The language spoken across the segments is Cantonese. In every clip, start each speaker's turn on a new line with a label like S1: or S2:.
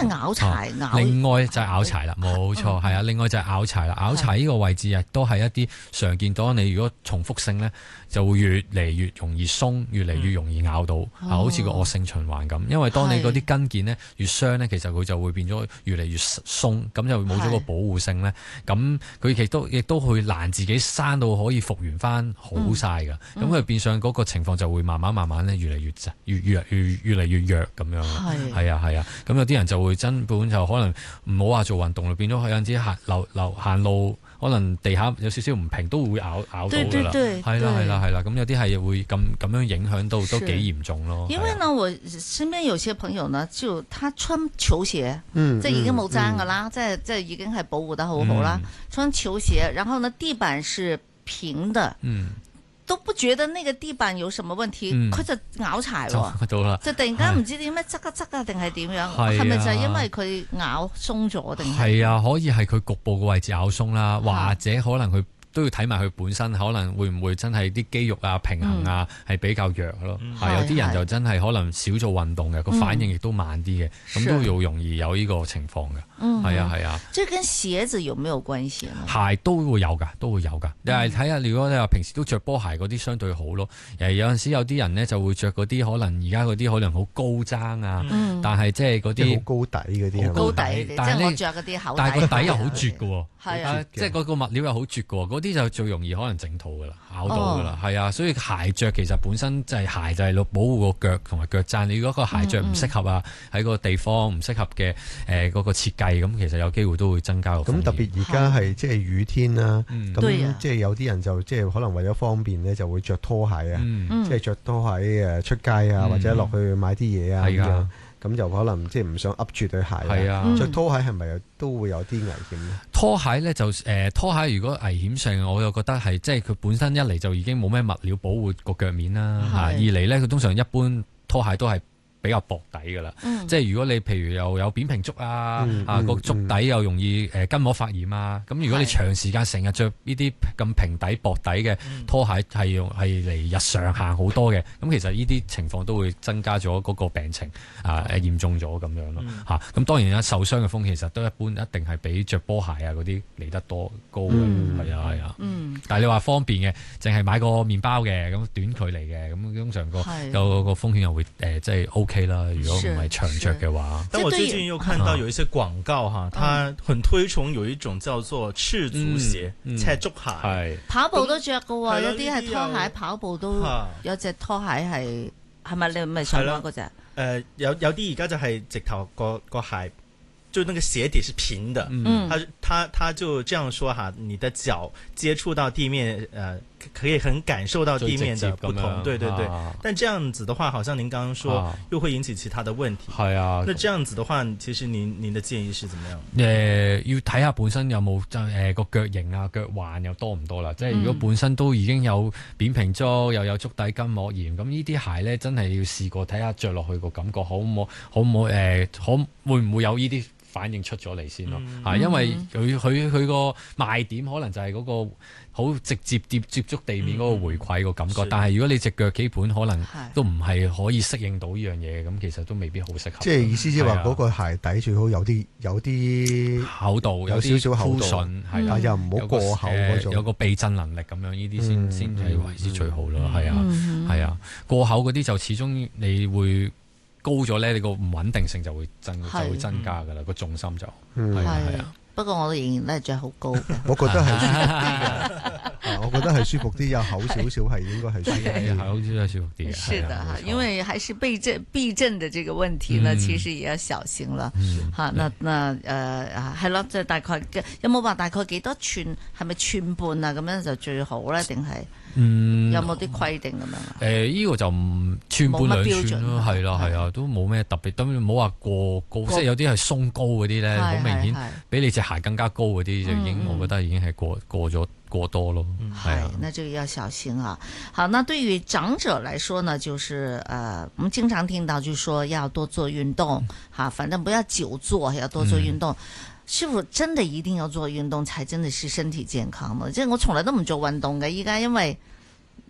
S1: 係拗柴，
S2: 另外就係拗柴啦，冇錯，係啊。另外就係拗柴啦，拗柴呢個位置亦都係一啲常見到，你如果重複性咧，就會越嚟越容易鬆，越嚟越容易拗到，好似個惡性循環咁。因為當你嗰啲筋腱咧越傷咧，其實佢就會變咗越嚟越鬆，咁就冇咗個保護性咧。咁佢亦都會難自己生到可以復原翻好晒㗎。咁佢變相嗰個情況就會慢慢咧越嚟越嚟越弱咁樣。係啊。咁有啲人就會根本就可能唔好話做運動，變咗有陣時行路，可能地下有少少唔平都會拗到㗎啦。係啦。咁有啲係會咁樣影響到都幾嚴重咯。
S1: 因為呢，我身邊有些朋友呢，就他穿球鞋，即係已經冇踭㗎啦，即係已經係保護得好好啦。穿球鞋，然後呢地板是平的。都不覺得那個地板有什麼問題，佢就拗柴喎，就突然間唔知點咩側啊定係點樣，係咪就係因為佢拗鬆咗定係？係啊，
S2: 可以係佢局部嘅位置拗鬆啦，或者可能佢都要睇埋佢本身，可能會唔會真係啲肌肉啊平衡啊係比較弱咯。有啲人就真係可能少做運動嘅，個反應亦都慢啲嘅，咁都要容易有呢個情況嘅。係啊。
S1: 這跟鞋子有沒有關係呢？
S2: 鞋都會有㗎。你係睇下，如果你話平時都着波鞋嗰啲相對好咯。有陣時有啲人呢就會着嗰啲可能而家嗰啲可能好高踭啊，但係即係嗰啲
S3: 好高底嗰啲。
S1: 好高底，即係我着嗰啲厚底。
S2: 但係個底又好絕㗎喎。
S1: 係啊，
S2: 即係嗰個物料又好絕㗎喎，嗰啲就最容易可能整套㗎啦，拗到㗎啦。係啊，所以鞋着其實本身就係鞋就係保護個腳同埋腳踭。你如果個鞋着唔適合啊，喺個地方唔適合嘅嗰個設計，咁其實有機會都會增加個風險。咁特別
S3: 而家係即係雨天啦，咁即係有啲人就即係可能為咗方便咧，就會着拖鞋啊，即係着拖鞋出街啊，或者落去買啲嘢啊咁樣。咁就可能即係唔想噏住對鞋。係啊，着拖鞋係咪都會有啲危險咧？
S2: 拖鞋咧就拖鞋如果危險性，我又覺得係即係佢本身一嚟就已經冇咩物料保護個腳面啦。二嚟咧佢通常一般拖鞋都係比較薄底㗎啦，即係如果你譬如又有扁平足個足底又容易筋膜發炎啊，咁如果你長時間成日着呢啲咁平底薄底嘅拖鞋係嚟日常行好多嘅，咁其實呢啲情況都會增加咗嗰個病情嚴重咗咁樣咯嚇。咁當然啦，受傷嘅風險其實都一定係比着波鞋啊嗰啲嚟得多高嘅，係啊。但係你話方便嘅，淨係買個麵包嘅咁短距離嘅，咁通常個風險又會即係 OK 啦。如果唔係長着嘅話，
S4: 但我最近又看到有一些廣告哈，它很推崇有一種叫做赤足鞋、赤足鞋，
S1: 跑步都着噶喎，有啲係拖鞋跑步都有隻拖鞋係咪你咪上嗰隻？
S4: 有啲而家就係直頭個鞋。就那個鞋底是平的，他就這樣說哈，你的腳接觸到地面，可以很感受到地面的不同，對。但這樣子的話，好像您剛剛說又會引起其他的問題。係啊，那這樣子的話，其實您的建議是怎麼樣？
S2: 要睇下本身有冇個腳型啊、腳患又多唔多啦。即係如果本身都已經有扁平足，又有足底筋膜炎，咁呢啲鞋呢，真係要試過睇下着落去個感覺好唔好，會唔會有呢啲反應出咗嚟先咯，因為佢個賣點可能就係嗰個好直接接觸地面嗰個回饋個感覺，但係如果你隻腳基本可能都唔係可以適應到呢樣嘢，咁其實都未必好適合。
S3: 即係意思即係話嗰個鞋底最好有啲厚度，有少少厚度，係啦，又唔好過厚嗰種，
S2: 有個避震能力咁樣，呢啲先係為之最好咯。係啊，過厚嗰啲就始終你會高咗咧，你個唔穩定性就會增加噶啦，個重心就係啊。
S1: 不過我仍然都係着好高嘅，
S3: 我覺得係舒服啲嘅。我覺得係舒服啲，有厚少少係應該係舒服啲，
S2: 厚少少舒服啲。
S1: 是的哈，因為還是避震的這個問題呢，其實也要小心啦。嚇，那係咯，即係大概有冇話大概幾多寸？係咪寸半啊？咁樣就最好咧，定係？有冇啲規定咁樣啊？
S2: 呢個就唔寸半兩寸咯，係啦，都冇咩特別。咁唔好話過高，即係有啲係鬆高嗰啲咧，好明顯比你隻鞋更加高嗰啲就已經，我覺得已經係過多咯。
S1: 係，那這個要小心啊。好，那對於長者來說呢，就是我們經常聽到就說要多做運動，反正不要久坐，要多做運動。是否真的一定要做運動才真的是身體健康呢？即係我從來都唔做運動嘅，依家因為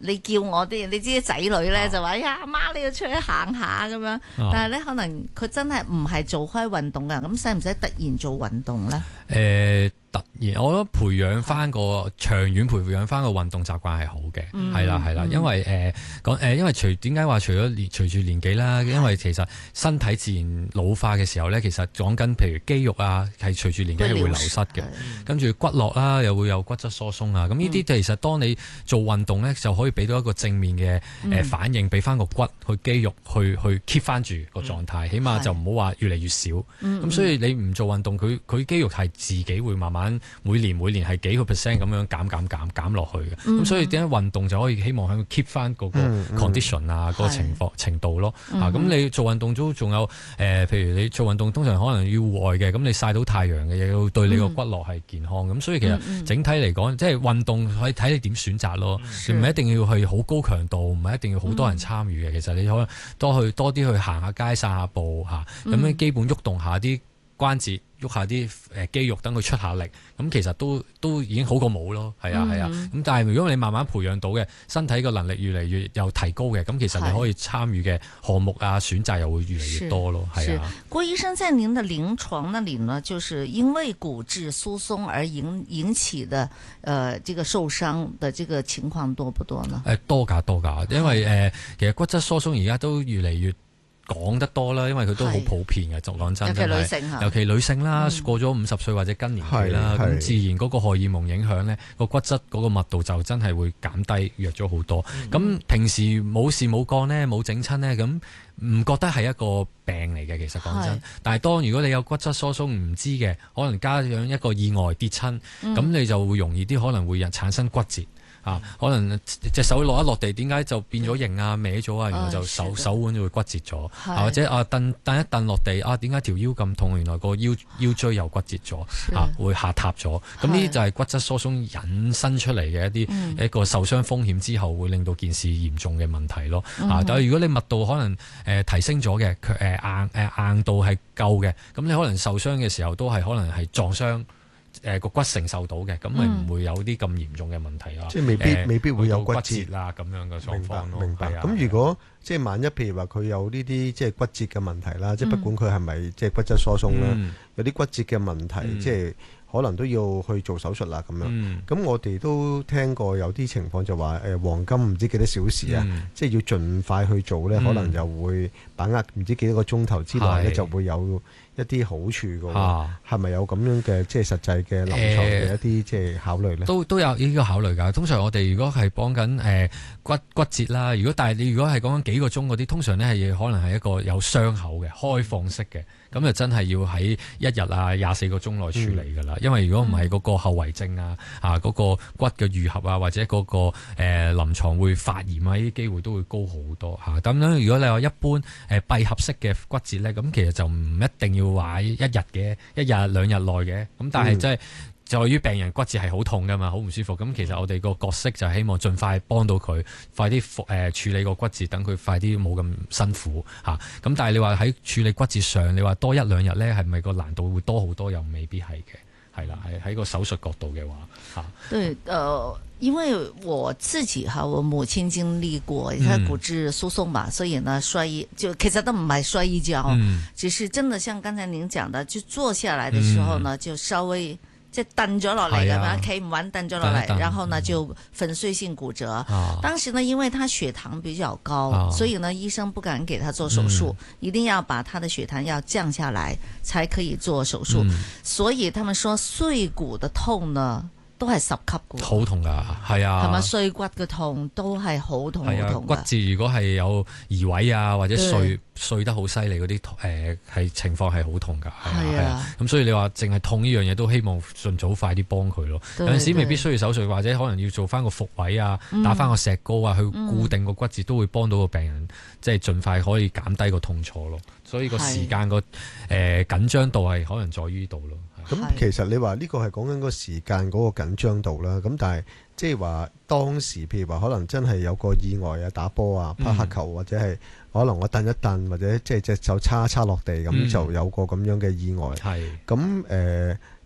S1: 你叫我啲，你知啲仔女咧就話呀，阿媽你要出去行下咁樣，但係咧可能佢真係唔係做開運動㗎，咁使唔使突然做運動咧？
S2: 突然，我覺得培養翻個長遠培養翻個運動習慣係好嘅，係啦係啦，因為因為點解話隨住年紀啦，因為其實身體自然老化嘅時候咧，其實講緊譬如肌肉啊，係隨住年紀係會流失嘅，跟住骨骼啦又會有骨質疏鬆啊，咁呢啲其實當你做運動咧，就可以俾到一個正面嘅反應，俾翻個骨去肌肉去 keep 翻住個狀態，起碼就唔好話越嚟越少。咁所以你唔做運動，佢肌肉係自己會慢慢每年係幾個 percent 咁樣減落去嘅，咁所以點解運動就可以希望喺度 keep 翻嗰個 condition 啊，嗰個程度咯。咁你做運動都仲有譬如你做運動通常可能要戶外嘅，咁你曬到太陽嘅，又要對你個骨骼係健康。咁所以其實整體嚟講，即係運動可以睇你點選擇咯。你唔係一定要去好高強度，唔係一定要好多人參與嘅。其實你可能多啲去行下街、散下步嚇，咁樣基本喐動下啲關節，喐下啲肌肉，等佢出下力，咁其實都已經好過冇咯，係啊係啊。咁但係如果你慢慢培養到嘅身體個能力越嚟越有提高嘅，咁其實你可以參與嘅項目啊選擇又會越嚟越多咯，係啊。
S1: 郭醫生，在您的臨床那裡呢，就是因為骨質疏鬆而引起的這個受傷的這個情況多不多呢？
S2: 多㗎，因為其實骨質疏鬆而家都越嚟越講得多啦，因為佢都好普遍嘅，就講真，尤其女性啦，過咗50歲或者更年期啦，咁自然嗰個荷爾蒙影響呢，個骨質嗰個密度就真係會減低弱咗好多。咁平時冇事冇幹呢，冇整親呢，咁唔覺得係一個病嚟嘅，其實講真。但係當如果你有骨質疏鬆唔知嘅，可能加上一個意外跌親，咁你就會容易啲可能會產生骨折。可能隻手落一落地，點解就變咗形啊、歪咗啊？然後就手腕就會骨折咗，或者蹬一蹬落地點解條腰咁痛？原來個腰椎又骨折咗，會下塌咗。咁呢啲就係骨質疏鬆引申出嚟嘅一個受傷風險之後，會令到件事嚴重嘅問題咯。但係如果你密度可能提升咗嘅，硬度係夠嘅，咁你可能受傷嘅時候都係可能係撞傷。個骨承受到嘅，咁咪唔會有啲咁嚴重嘅問題啊！
S3: 即係未必會有骨折
S2: 啦咁樣嘅狀況咯。
S3: 明白。咁如果即係萬一譬如話佢有呢啲即係骨折嘅問題啦，即係不管佢係咪即係骨質疏鬆啦，有啲骨折嘅問題，即係可能都要去做手術啦咁樣。咁我哋都聽過有啲情況就話黃金唔知幾多小時啊，即係要盡快去做咧，可能又會把握唔知幾多個鐘頭之內咧就會有一啲好處㗎，係咪有咁樣嘅即係實際嘅臨床嘅一啲即係考慮咧？都有呢個考慮㗎。通常我哋如果係幫緊骨折啦，但係你如果係講緊幾個鐘嗰啲，通常咧係可能係一個有傷口嘅開放式嘅，咁就真係要喺1日24個鐘內處理㗎啦。因為如果唔係嗰個後遺症嗰個骨嘅愈合或者嗰個臨床會發炎呢啲機會都會高好多嚇。咁樣如果你話一般閉合式嘅骨折咧，咁其實就唔一定要話一日嘅1日2日內嘅，咁但係真係在於病人骨折係好痛噶嘛，好唔舒服。咁其實我哋個角色就係希望盡快幫到佢，快啲處理個骨折，等佢快啲冇咁辛苦嚇。咁但係你話喺處理骨折上，你話多1-2日咧，係咪個難度會多好多？又未必係嘅，係啦，喺個手術角度嘅話嚇。
S1: 對，因為我自己我母親經歷過骨質疏鬆嘛，所以呢就其實都唔係摔一跤，只是真的像剛才您講的，就坐下來的時候呢，就稍微即係蹬咗落嚟咁樣，企唔穩蹬咗落嚟，然後呢就粉碎性骨折。當時呢，因為他血糖比較高，所以呢醫生不敢給他做手術，一定要把他的血糖要降下來才可以做手術。所以他們說碎骨的痛呢，都係10級嘅，
S2: 好痛噶，係啊，
S1: 係咪碎骨嘅痛都係好痛好痛？
S2: 骨折如果係有移位或者碎得好犀利嗰啲，係情況係好痛噶，係啊。咁所以你話淨係痛呢樣嘢，都希望盡早快啲幫佢咯。有陣時未必需要手術，或者可能要做翻個復位打翻個石膏去固定個骨折，都會幫到個病人，即係盡快可以減低個痛楚咯。所以個時間個緊張度係可能在於呢度咯。
S3: 咁其實你話呢個係講緊個時間嗰個緊張度啦，咁但係即係話當時譬如話可能真係有個意外打波拍黑球，或者係可能我蹬一蹬，或者即係隻手叉落地咁，就有個咁樣嘅意外。係咁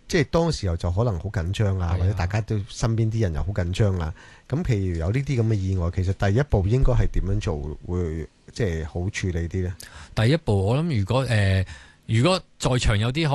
S3: 即係當時候就可能好緊張啊，或者大家都身邊啲人又好緊張啊。咁譬如有呢啲咁嘅意外，其實第一步應該係點樣做會即係好處理啲呢？
S2: 第一步我諗如果在場有啲